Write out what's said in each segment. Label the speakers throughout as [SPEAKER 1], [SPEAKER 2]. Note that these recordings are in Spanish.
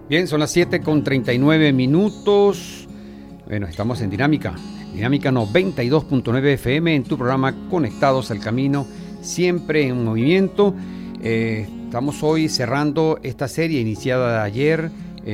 [SPEAKER 1] Bien, son las 7:39. Bueno, estamos en Dinámica 92.9 FM en tu programa Conectados al Camino, siempre en movimiento. Estamos hoy cerrando esta serie iniciada ayer.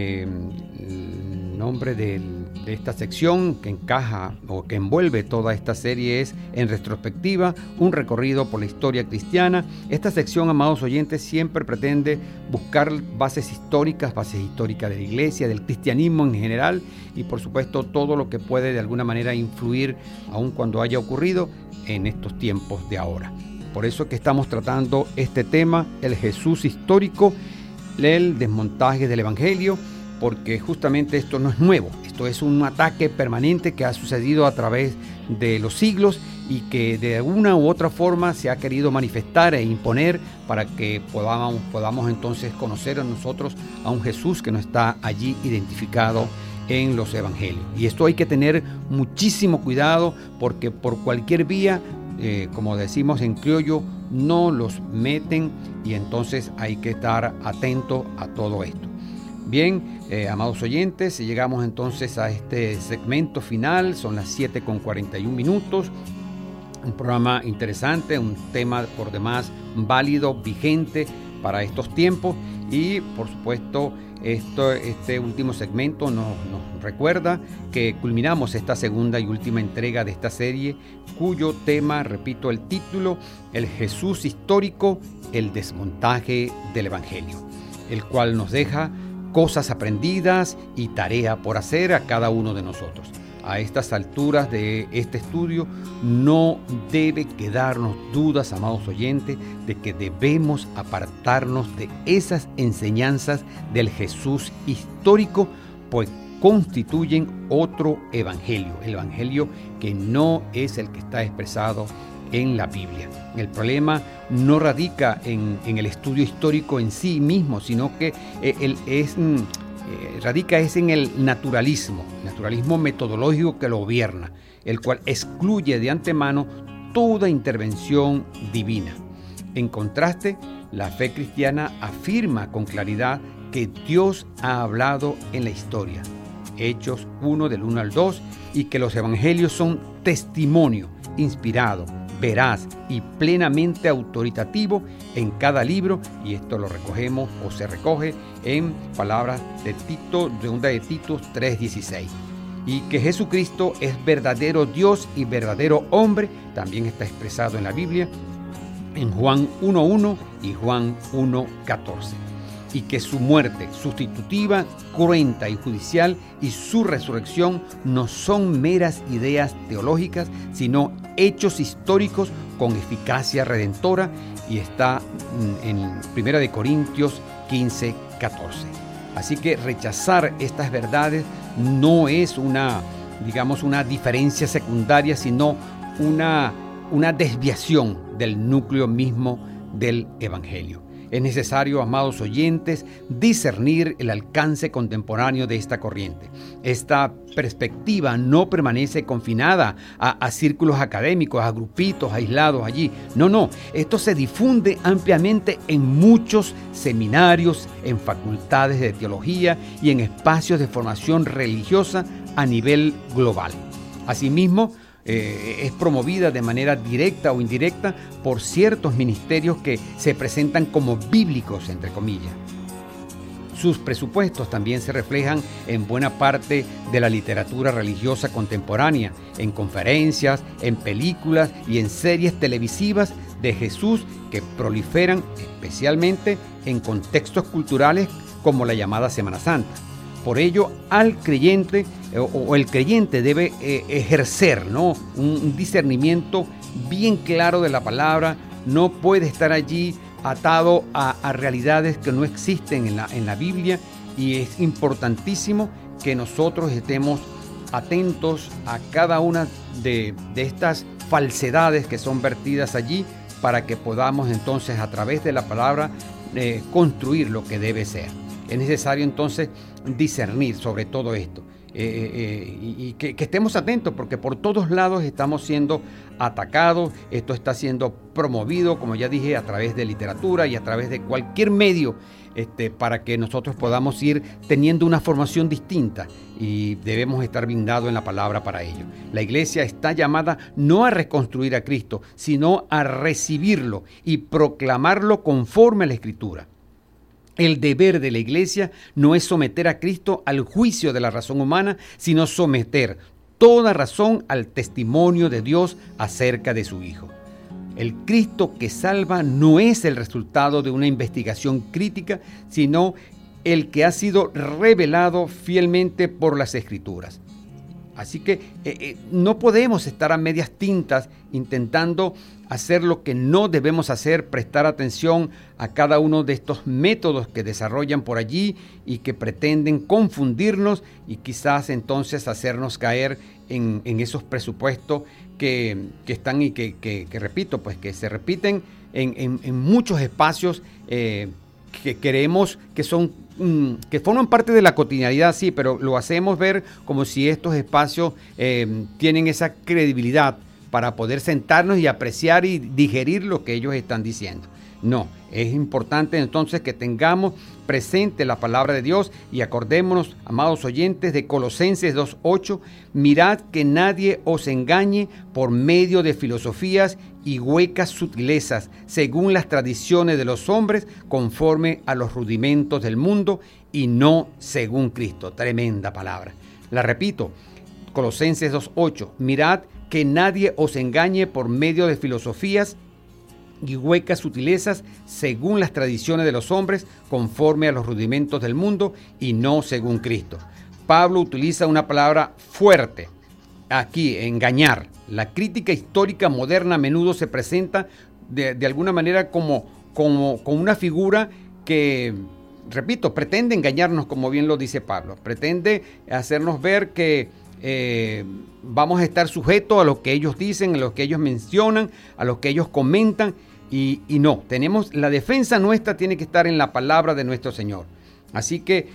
[SPEAKER 1] El nombre de esta sección que encaja o que envuelve toda esta serie es En Retrospectiva, un recorrido por la historia cristiana. Esta sección, amados oyentes, siempre pretende buscar bases históricas de la iglesia, del cristianismo en general y por supuesto todo lo que puede de alguna manera influir, aun cuando haya ocurrido, en estos tiempos de ahora. Por eso que estamos tratando este tema, el Jesús histórico, el desmontaje del Evangelio, porque justamente esto no es nuevo, esto es un ataque permanente que ha sucedido a través de los siglos y que de una u otra forma se ha querido manifestar e imponer para que podamos entonces conocer a nosotros a un Jesús que no está allí identificado en los evangelios. Y esto hay que tener muchísimo cuidado porque por cualquier vía, como decimos en criollo, no los meten y entonces hay que estar atento a todo esto. Bien, amados oyentes, llegamos entonces a este segmento final, son las 7:41. Un programa interesante, un tema por demás válido, vigente para estos tiempos y por supuesto este último segmento nos recuerda que culminamos esta segunda y última entrega de esta serie cuyo tema, repito el título, el Jesús histórico, el desmontaje del Evangelio, el cual nos deja cosas aprendidas y tarea por hacer a cada uno de nosotros. A estas alturas de este estudio no debe quedarnos dudas, amados oyentes, de que debemos apartarnos de esas enseñanzas del Jesús histórico, pues constituyen otro evangelio, el evangelio que no es el que está expresado en la Biblia. El problema no radica en el estudio histórico en sí mismo, sino que radica en el naturalismo metodológico que lo gobierna, el cual excluye de antemano toda intervención divina. En contraste, la fe cristiana afirma con claridad que Dios ha hablado en la historia, Hechos 1 del 1 al 2, y que los evangelios son testimonio inspirado, veraz y plenamente autoritativo en cada libro, y esto lo recogemos o se recoge en palabras de Tito, segunda de Tito 3:16. Y que Jesucristo es verdadero Dios y verdadero hombre, también está expresado en la Biblia, en Juan 1:1 y Juan 1:14. Y que su muerte sustitutiva, cruenta y judicial y su resurrección no son meras ideas teológicas, sino hechos históricos con eficacia redentora, y está en 1 de Corintios 15:14. Así que rechazar estas verdades no es una diferencia secundaria, sino una desviación del núcleo mismo del Evangelio. Es necesario, amados oyentes, discernir el alcance contemporáneo de esta corriente. Esta perspectiva no permanece confinada a círculos académicos, a grupitos aislados allí. No, esto se difunde ampliamente en muchos seminarios, en facultades de teología y en espacios de formación religiosa a nivel global. Asimismo, es promovida de manera directa o indirecta por ciertos ministerios que se presentan como bíblicos, entre comillas. Sus presupuestos también se reflejan en buena parte de la literatura religiosa contemporánea, en conferencias, en películas y en series televisivas de Jesús que proliferan especialmente en contextos culturales como la llamada Semana Santa. Por ello, al creyente o el creyente debe ejercer, ¿no?, un discernimiento bien claro de la palabra. No puede estar allí atado a realidades que no existen en la Biblia, y es importantísimo que nosotros estemos atentos a cada una de estas falsedades que son vertidas allí, para que podamos entonces a través de la palabra construir lo que debe ser. Es necesario entonces discernir sobre todo esto. y que estemos atentos, porque por todos lados estamos siendo atacados. Esto está siendo promovido, como ya dije, a través de literatura y a través de cualquier medio, para que nosotros podamos ir teniendo una formación distinta, y debemos estar blindados en la palabra para ello. La iglesia está llamada no a reconstruir a Cristo, sino a recibirlo y proclamarlo conforme a la Escritura. El deber de la iglesia no es someter a Cristo al juicio de la razón humana, sino someter toda razón al testimonio de Dios acerca de su Hijo. El Cristo que salva no es el resultado de una investigación crítica, sino el que ha sido revelado fielmente por las Escrituras. Así que no podemos estar a medias tintas intentando hacer lo que no debemos hacer, prestar atención a cada uno de estos métodos que desarrollan por allí y que pretenden confundirnos y quizás entonces hacernos caer en esos presupuestos que están y que repito, pues que se repiten en muchos espacios que creemos que son que forman parte de la cotidianidad, sí, pero lo hacemos ver como si estos espacios tienen esa credibilidad para poder sentarnos y apreciar y digerir lo que ellos están diciendo. No, es importante entonces que tengamos presente la palabra de Dios y acordémonos, amados oyentes, de Colosenses 2:8, mirad que nadie os engañe por medio de filosofías y huecas sutilezas, según las tradiciones de los hombres, conforme a los rudimentos del mundo y no según Cristo. Tremenda palabra. La repito, Colosenses 2:8, mirad que nadie os engañe por medio de filosofías y huecas sutilezas, según las tradiciones de los hombres, conforme a los rudimentos del mundo y no según Cristo. Pablo utiliza una palabra fuerte aquí, engañar. La crítica histórica moderna a menudo se presenta de alguna manera como una figura que, repito, pretende engañarnos, como bien lo dice Pablo. Pretende hacernos ver que vamos a estar sujetos a lo que ellos dicen, a lo que ellos mencionan, a lo que ellos comentan, y no, la defensa nuestra tiene que estar en la palabra de nuestro Señor. Así que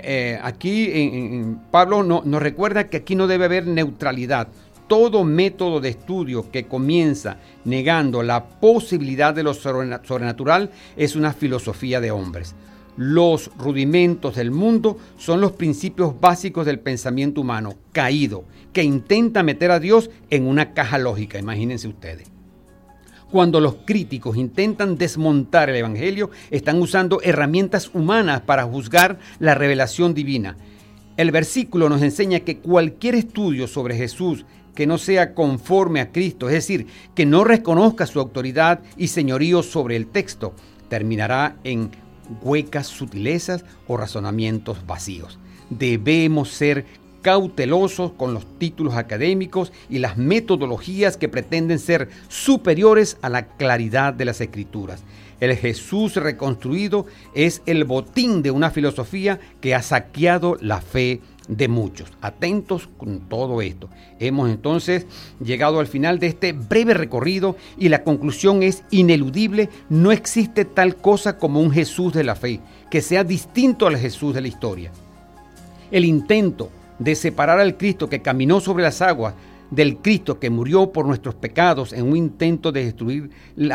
[SPEAKER 1] aquí Pablo nos recuerda que aquí no debe haber neutralidad. Todo método de estudio que comienza negando la posibilidad de lo sobrenatural es una filosofía de hombres. Los rudimentos del mundo son los principios básicos del pensamiento humano caído, que intenta meter a Dios en una caja lógica, imagínense ustedes. Cuando los críticos intentan desmontar el Evangelio, están usando herramientas humanas para juzgar la revelación divina. El versículo nos enseña que cualquier estudio sobre Jesús que no sea conforme a Cristo, es decir, que no reconozca su autoridad y señorío sobre el texto, terminará en huecas sutilezas o razonamientos vacíos. Debemos ser cautelosos con los títulos académicos y las metodologías que pretenden ser superiores a la claridad de las Escrituras. El Jesús reconstruido es el botín de una filosofía que ha saqueado la fe de muchos. Atentos con todo esto. Hemos entonces llegado al final de este breve recorrido y la conclusión es ineludible. No existe tal cosa como un Jesús de la fe que sea distinto al Jesús de la historia. El intento de separar al Cristo que caminó sobre las aguas del Cristo que murió por nuestros pecados es un intento de destruir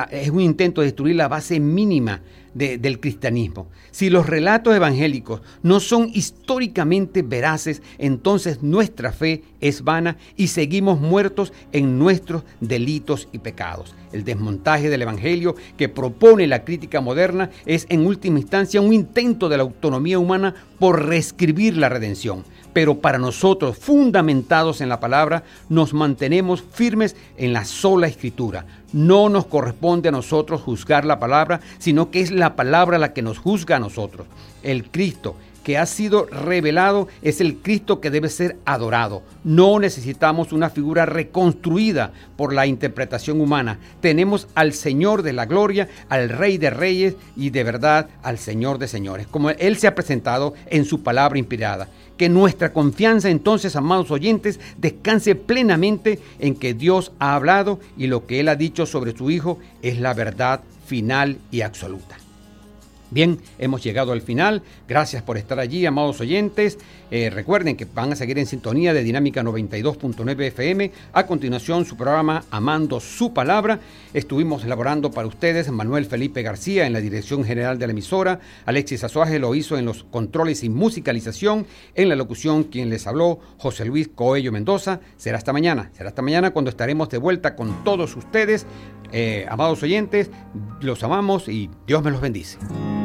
[SPEAKER 1] la base mínima del cristianismo. Si los relatos evangélicos no son históricamente veraces, entonces nuestra fe es vana y seguimos muertos en nuestros delitos y pecados. El desmontaje del evangelio que propone la crítica moderna es en última instancia un intento de la autonomía humana por reescribir la redención. Pero para nosotros, fundamentados en la palabra, nos mantenemos firmes en la sola Escritura. No nos corresponde a nosotros juzgar la palabra, sino que es la palabra la que nos juzga a nosotros. El Cristo que ha sido revelado es el Cristo que debe ser adorado. No necesitamos una figura reconstruida por la interpretación humana. Tenemos al Señor de la gloria, al Rey de reyes y de verdad al Señor de señores, como Él se ha presentado en su palabra inspirada. Que nuestra confianza entonces, amados oyentes, descanse plenamente en que Dios ha hablado y lo que Él ha dicho sobre su Hijo es la verdad final y absoluta. Bien, hemos llegado al final. Gracias por estar allí, amados oyentes. Recuerden que van a seguir en sintonía de Dinámica 92.9 FM. A continuación, su programa Amando su Palabra. Estuvimos elaborando para ustedes Manuel Felipe García en la dirección general de la emisora. Alexis Azuaje lo hizo en los controles y musicalización. En la locución, quien les habló, José Luis Coello Mendoza. Será hasta mañana cuando estaremos de vuelta con todos ustedes. Amados oyentes, los amamos y Dios me los bendice.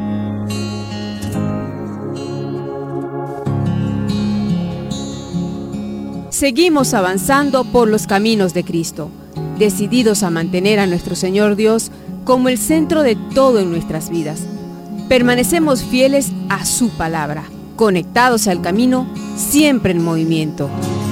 [SPEAKER 2] Seguimos avanzando por los caminos de Cristo, decididos a mantener a nuestro Señor Dios como el centro de todo en nuestras vidas. Permanecemos fieles a su palabra, conectados al camino, siempre en movimiento.